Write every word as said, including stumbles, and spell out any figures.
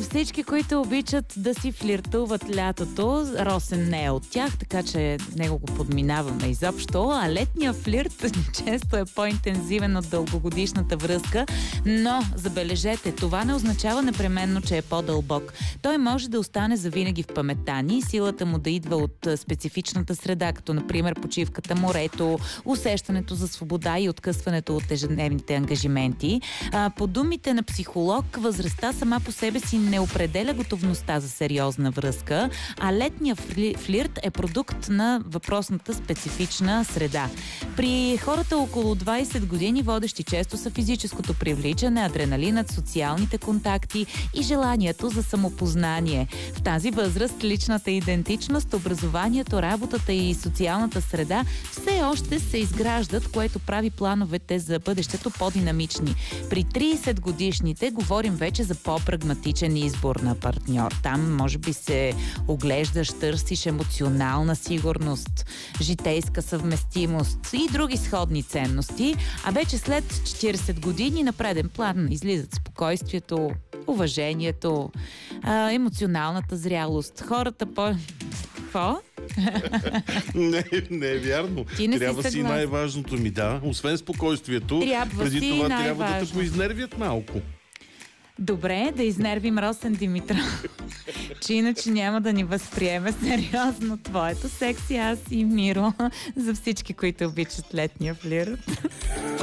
всички, които обичат да си флиртуват лятото, Росен не е от тях, така че него го подминаваме изобщо, а летния флирт често е по-интензивен от дългогодишната връзка, но забележете, това не означава непременно, че е по-дълбок. Той може да остане завинаги в паметта ни, силата му да идва от специфичната среда, като например почивката, морето, усещането за свобода и откъсването от ежедневните ангажименти. А, по думите на психолог, възрастта сама по себе си не определя готовността за сериозна връзка, а летният флирт е продукт на въпросната специфична среда. При хората около двайсет години водещи често са физическото привличане, адреналинът, социалните контакти и желанието за самопознание. В тази възраст личната идентичност, образованието, работата и социалната среда все още се изграждат, което прави плановете за бъдещето по-динамични. При трийсет годишните говорим вече за по-прагматичен избор на партньор. Там може би се оглеждаш, търсиш емоционална сигурност, житейска съвместимост и други сходни ценности, а вече след четирийсет години на преден план излизат спокойствието, уважението, а, емоционалната зрялост. Хората по... Какво? Не, не е вярно. Трябва си най-важното ми, да. Освен спокойствието, трябва преди си това най-важно. трябва да те го изнервят малко. Добре, да изнервим Росен Димитров, че иначе няма да ни възприеме сериозно твоето секси, аз и Миро, за всички, които обичат летния флирт.